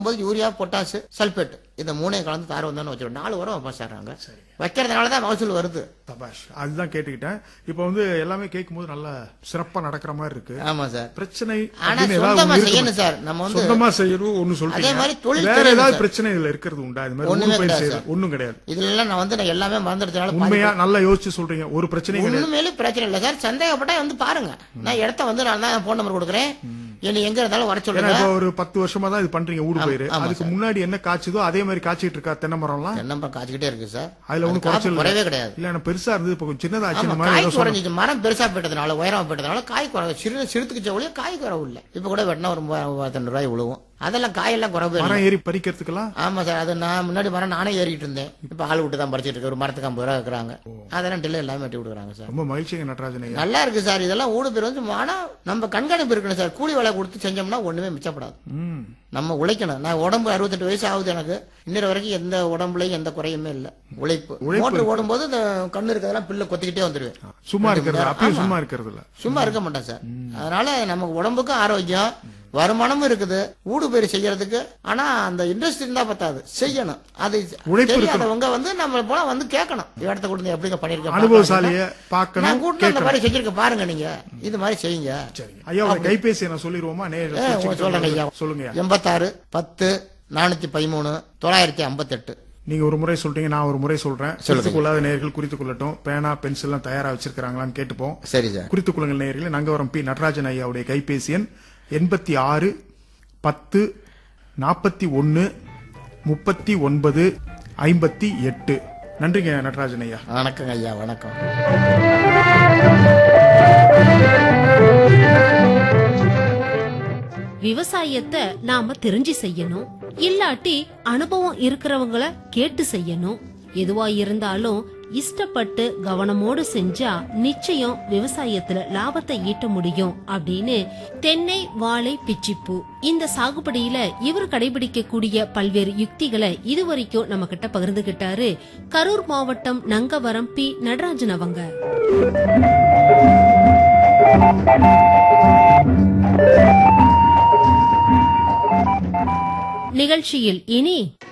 Urea potash sulphate இந்த மூணையும் கலந்து தார் வந்தான்னு வச்சிடும் 4 உரம் பாசாடுறாங்க. வைக்கிறதுனாலதான் மகசூல் வருது. தபாஷ் அதுதான் கேட்டுக்கிட்டேன். இப்ப வந்து எல்லாமே கேட்கும் போது நல்லா சிறப்பா நடக்கிற மாதிரி இருக்கு. ஆமா சார். பிரச்சனை ஆனா சொந்தமா செய்யணும் சார். நம்ம வந்து சொந்தமா செய்யணும் ஒண்ணு அதே சொல்றீங்க. மாதிரி தொழில் வேற செய்யணும் ஏதாவது சார். பிரச்சனை இதுல இருக்கிறது உண்டா? இது மாதிரி ஒண்ணுமே ஊர் பயிர் கிடையாது செய்யறது ஒண்ணும் கிடையாது. இதுல எல்லாம் நான் எல்லாமே மறந்துடுறதுனால உண்மையா நல்லா யோசிச்சு சொல்றீங்க. ஒரு பிரச்சனையும் கிடையாது. ஒண்ணுமேலே பிரச்சனை இல்ல சார். சந்தேகப்பட்டா வந்து பாருங்க. நான் இடத்த வந்து நான் தான் போன் நம்பர் கொடுக்குறேன். என்ன எங்க இருந்தாலும் வர ஏன்னா சொல்லுங்க. இப்ப ஒரு 10 வருஷமா தான் இது பண்றீங்க ஊடு பயிர். ஆமா அதுக்கு சார். முன்னாடி என்ன காய்ச்சதோ அதே மாதிரி காய்ச்சிட்டு இருக்கா தென்னை மரம்லாம்? தென்னம்பரம் காய்ச்சிக்கிட்டே இருக்கு சார். அதுல ஒண்ணும் காப்பு குறைச்சல் குறையவே கிடையாது. இல்ல எனக்கு பெருசா இருந்தது இப்ப கொஞ்சம் சின்னதாச்சு. ஆமா, இந்த மாதிரி காய் ஏதோ சொன்னீங்க. குறைஞ்சிச்சு. மரம் பெருசா போயிட்டதுனால உயரமா போயிட்டதுனால காய் குறை சிறுத்துக்கு ஒழிய காய் குறவு இல்ல. இப்ப கூட வெட்டினா ஒரு 32 ரூபாய் விழுவும். அதெல்லாம் காயெல்லாம் குறவு இல்லை. மரம் ஏறி பறிக்கிறதுக்கெல்லாம் ஆமா சார். அது நான் முன்னாடி மரம் நானே ஏறிட்டு இருந்தேன். இப்ப ஆள் விட்டு தான் பறிச்சிட்டு இருக்கு. ஒரு மரத்துக்கு 50 ரூபா இருக்கிறாங்க. அதெல்லாம் டில்ல எல்லாமே வெட்டி விடுறாங்க சார். ரொம்ப மகிழ்ச்சிங்க நடராஜன் ஐயா. நல்லா இருக்கு சார். இதெல்லாம் ஊடு பேர் வந்து ஆனா நம்ம கண்காணிப்பு இருக்கணும் சார். கூலி வேலை கொடுத்து செஞ்சோம்னா ஒண்ணுமே மிச்சப்படாது. நம்ம உழைக்கணும். நான் உடம்பு 68 வயசு ஆகுது எனக்கு. இன்னொரு வரைக்கும் எந்த உடம்புலயும் எந்த குறையுமே இல்ல. உழைப்பு மோட்டர் ஓடும் போது இந்த கண்ணு இருக்கிறதெல்லாம் பில்ல கொத்திக்கிட்டே வந்துருவேன். சும்மா இருக்கிறது அப்பயும் ஆமா. சும்மா இருக்கிறது இல்ல. சும்மா இருக்க மாட்டேன் சார். அதனால நமக்கு உடம்புக்கும் ஆரோக்கியம் வருமானமும் இருக்குது ஊடு பயிர் செய்யறதுக்கு. ஆனா அந்த இன்ட்ரெஸ்ட் இருந்தா பத்தாது, செய்யணும். அது உழைப்பு தெரியாதவங்க வந்து நம்ம போல வந்து கேட்கணும். இடத்த கொடுத்து எப்படிங்க பண்ணிருக்கேன் அனுபவசாலிய பாக்கணும். நான் கூட்டு அந்த மாதிரி செஞ்சிருக்க பாருங்க. நீங்க இது மாதிரி செய்யுங்க. ஐயா உங்க கைபேசியை நான் சொல்லிடுவோமா? சொல்றேங்க ஐயா. சொல்லுங்க. 86 10 413 958. நீங்க ஒரு முறை சொல்றீங்க, நான் ஒரு முறை சொல்றேன். குறித்துக் கொள்ளாத நேயர்கள் குறித்துக் கொள்ளட்டும். பேனா பென்சில் எல்லாம் தயாரா வச்சிருக்காங்களான்னு கேட்டுப்போம். சரி சார். குறித்துக் கொள்ளுங்கள் நேயர்களே. நங்கவரம் பி நடராஜன் ஐயாவுடைய கைபேசி எண் 86 10 41 39 58. நன்றிங்க நடராஜன் ஐயா. வணக்கங்க ஐயா. வணக்கம். விவசாயத்தை நாம தெரிஞ்சு செய்யணும். இல்லாட்டி அனுபவம் இருக்கிறவங்கள கேட்டு செய்யணும். எதுவா இருந்தாலும் இஷ்டப்பட்டு கவனமோடு செஞ்சா நிச்சயம் விவசாயத்துல லாபத்தை ஈட்ட முடியும் அப்படின்னு தென்னை, வாழை, பிச்சிப்பூ இந்த சாகுபடியில இவர் கடைபிடிக்கக்கூடிய பல்வேறு யுக்திகளை இதுவரைக்கும் நம்ம கிட்ட பகிர்ந்துகிட்டாரு கரூர் மாவட்டம் நங்கவரம் பி நடராஜன் அவங்க. நிகழ்ச்சியில் இனி